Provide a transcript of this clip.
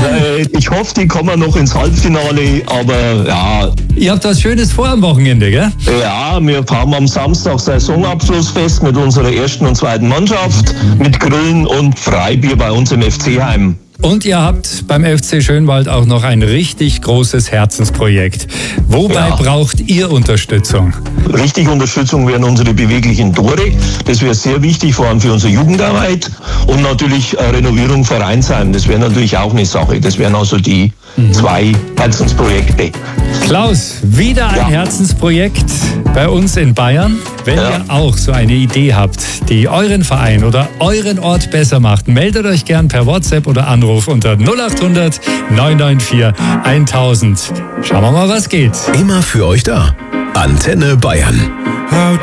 Ich hoffe, die kommen noch ins Halbfinale, aber ja. Ihr habt was Schönes vor am Wochenende, gell? Ja, wir haben am Samstag Saisonabschlussfest mit unserer ersten und zweiten Mannschaft, mit Grillen und Freibier bei uns im FC-Heim. Und ihr habt beim FC Schönwald auch noch ein richtig großes Herzensprojekt. Wobei braucht ihr Unterstützung? Richtig Unterstützung wären unsere beweglichen Tore. Das wäre sehr wichtig, vor allem für unsere Jugendarbeit. Und natürlich Renovierung Vereinsheim. Das wäre natürlich auch eine Sache. Das wären also die zwei Herzensprojekte. Klaus, wieder ein Herzensprojekt bei uns in Bayern. Wenn ihr auch so eine Idee habt, die euren Verein oder euren Ort besser macht, meldet euch gern per WhatsApp oder Anruf unter 0800 994 1000. Schauen wir mal, was geht. Immer für euch da. Antenne Bayern. How